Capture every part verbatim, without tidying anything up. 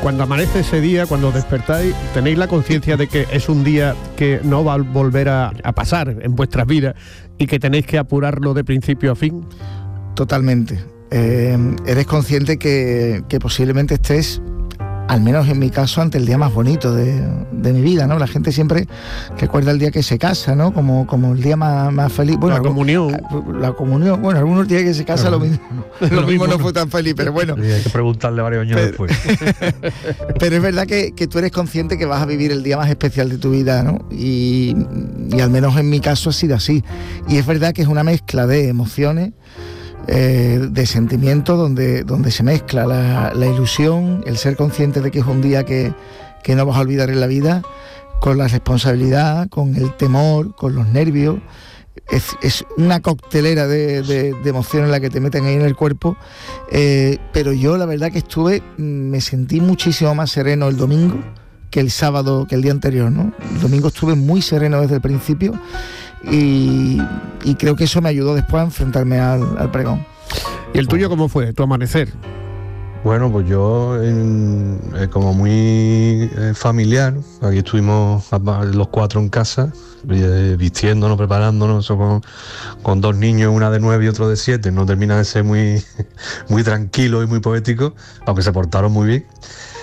Cuando amanece ese día, cuando despertáis, ¿tenéis la conciencia de que es un día que no va a volver a, a pasar en vuestras vidas y que tenéis que apurarlo de principio a fin? Totalmente. Eh, eres consciente que, que posiblemente estés, al menos en mi caso, ante el día más bonito de, de mi vida, ¿no? La gente siempre recuerda el día que se casa, ¿no? Como, como el día más, más feliz. Bueno, la comunión. La comunión, bueno, algunos días que se casa claro. lo mismo, lo, lo mismo no fue tan feliz, pero bueno. Y hay que preguntarle varios años pero, después. Pero es verdad que, que tú eres consciente que vas a vivir el día más especial de tu vida, ¿no? Y, y al menos en mi caso ha sido así. Y es verdad que es una mezcla de emociones, Eh, de sentimientos donde, donde se mezcla la, la ilusión, el ser consciente de que es un día que, que no vas a olvidar en la vida, con la responsabilidad, con el temor, con los nervios. Es, es una coctelera de, de, de emociones la que te meten ahí en el cuerpo, eh, pero yo la verdad que estuve, me sentí muchísimo más sereno el domingo que el sábado, que el día anterior, ¿no? El domingo estuve muy sereno desde el principio. Y, y creo que eso me ayudó después a enfrentarme al, al pregón. ¿Y el tuyo cómo fue, tu amanecer? Bueno, pues yo en, eh, como muy eh, familiar, aquí estuvimos los cuatro en casa, eh, vistiéndonos, preparándonos, con, con dos niños, una de nueve y otro de siete, no termina de ser muy, muy tranquilo y muy poético, aunque se portaron muy bien.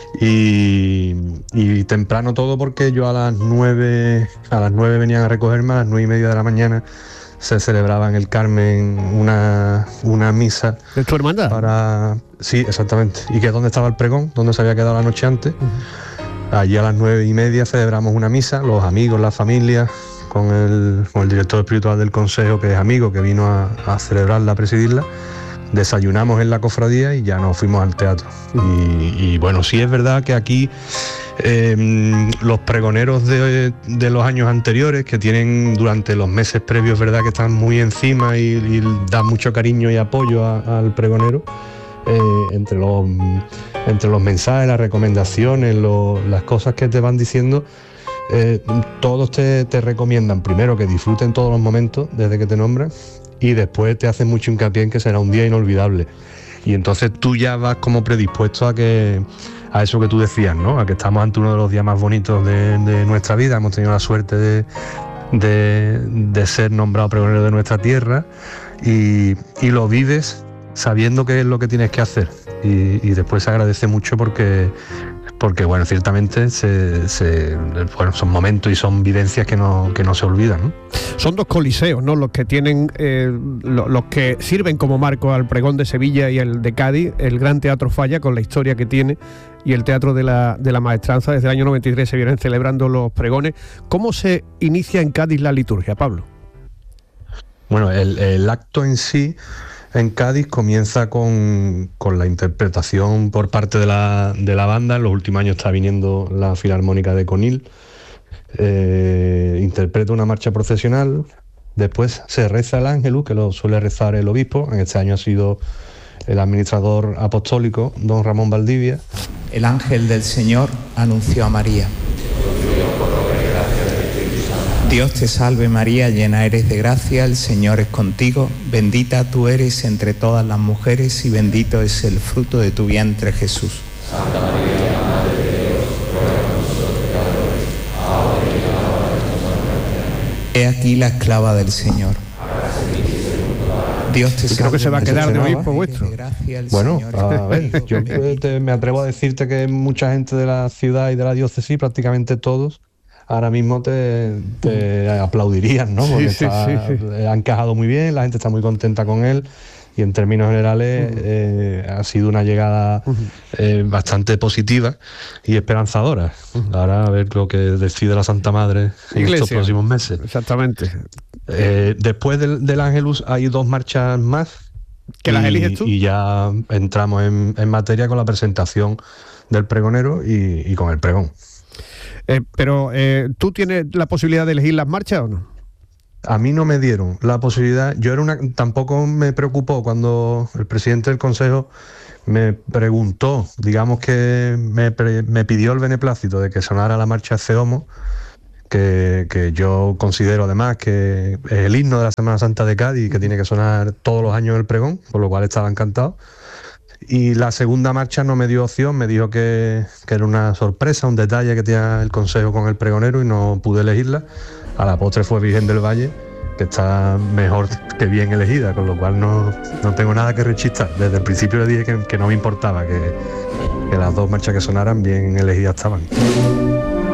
Y, y temprano todo, porque yo a las nueve a las nueve venían a recogerme, a las nueve y media de la mañana se celebraba en el Carmen una, una misa. ¿De tu hermandad? Para, sí, exactamente. Y que es donde estaba el pregón, donde se había quedado la noche antes. Uh-huh. Allí a las nueve y media celebramos una misa, los amigos, la familia, con el, con el director espiritual del consejo, que es amigo, que vino a, a celebrarla, a presidirla. Desayunamos en la cofradía y ya nos fuimos al teatro. Y, y bueno, sí es verdad que aquí eh, los pregoneros de, de los años anteriores, que tienen durante los meses previos, verdad que están muy encima y, y dan mucho cariño y apoyo a, al pregonero, eh, entre, los, entre los mensajes, las recomendaciones, lo, las cosas que te van diciendo, eh, todos te, te recomiendan primero que disfruten todos los momentos desde que te nombran, y después te hacen mucho hincapié en que será un día inolvidable. Y entonces tú ya vas como predispuesto a que a eso que tú decías, ¿no? A que estamos ante uno de los días más bonitos de, de nuestra vida. Hemos tenido la suerte de, de, de ser nombrado pregonero de nuestra tierra, y, y lo vives sabiendo qué es lo que tienes que hacer. Y, y después se agradece mucho porque... porque bueno, ciertamente se, se, bueno, son momentos y son vivencias que no, que no se olvidan, ¿no? Son dos coliseos, ¿no? Los que tienen, eh, lo, los que sirven como marco al pregón de Sevilla y el de Cádiz, el Gran Teatro Falla, con la historia que tiene, y el Teatro de la, de la Maestranza. Desde el año noventa y tres se vienen celebrando los pregones. ¿Cómo se inicia en Cádiz la liturgia, Pablo? Bueno, el, el acto en sí en Cádiz comienza con, con la interpretación por parte de la, de la banda. En los últimos años está viniendo la Filarmónica de Conil, eh, interpreta una marcha procesional, después se reza el Ángelus, que lo suele rezar el obispo. En este año ha sido el administrador apostólico, don Ramón Valdivia. El ángel del Señor anunció a María: Dios te salve María, llena eres de gracia, el Señor es contigo, bendita tú eres entre todas las mujeres y bendito es el fruto de tu vientre, Jesús. Santa María, Madre de Dios, ruega por nosotros pecadores, ahora y en la hora de nuestra muerte. He aquí la esclava del Señor. Dios te salve. Creo que se va a quedar de obispo vuestro. Bueno, a ver, yo te, me atrevo a decirte que mucha gente de la ciudad y de la diócesis, prácticamente todos, ahora mismo te, te aplaudirían, ¿no? Porque sí, está, sí, sí. ha encajado muy bien, la gente está muy contenta con él, y en términos generales uh-huh. eh, ha sido una llegada uh-huh. eh, bastante positiva y esperanzadora. Uh-huh. Ahora a ver lo que decide la Santa Madre en Iglesia. Estos próximos meses. Exactamente. Eh, después del, del Ángelus hay dos marchas más. ¿Que las eliges tú? Y ya entramos en, en materia con la presentación del pregonero y, y con el pregón. Eh, pero, eh, ¿tú tienes la posibilidad de elegir las marchas o no? A mí no me dieron la posibilidad. Yo era una, tampoco me preocupó cuando el presidente del Consejo me preguntó, digamos que me, pre, me pidió el beneplácito de que sonara la marcha Ecce Homo, que, que yo considero además que es el himno de la Semana Santa de Cádiz y que tiene que sonar todos los años el pregón, por lo cual estaba encantado. Y la segunda marcha no me dio opción, me dijo que, que era una sorpresa, un detalle que tenía el consejo con el pregonero y no pude elegirla. A la postre fue Virgen del Valle, que está mejor que bien elegida, con lo cual no, no tengo nada que rechistar. Desde el principio le dije que, que no me importaba, que, que las dos marchas que sonaran bien elegidas estaban.